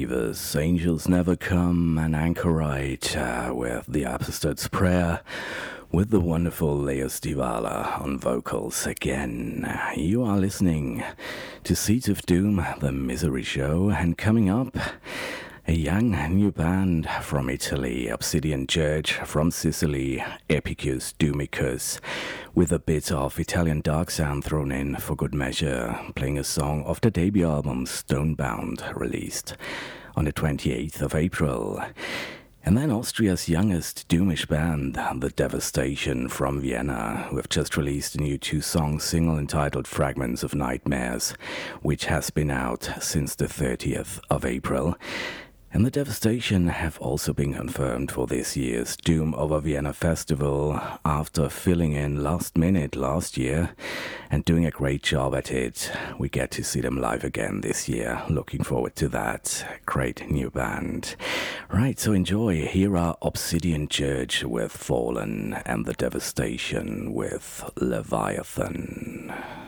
Believers, Angels Never Come, and Anchorite with The Apostate's Prayer, with the wonderful Leo Stivala on vocals again. You are listening to Seeds of Doom, the Misery Show, and coming up, a young new band from Italy, Obsidian Church, from Sicily, Epicus Doomicus, with a bit of Italian dark sound thrown in for good measure, playing a song off the debut album Stonebound, released on the 28th of April. And then Austria's youngest doomish band, The Devastation from Vienna, who have just released a new two-song single entitled Fragments of Nightmares, which has been out since the 30th of April. And The Devastation have also been confirmed for this year's Doom Over Vienna Festival after filling in last minute last year and doing a great job at it. We get to see them live again this year. Looking forward to that. Great new band. Right, so enjoy. Here are Obsidian Church with Fallen and The Devastation with Leviathan.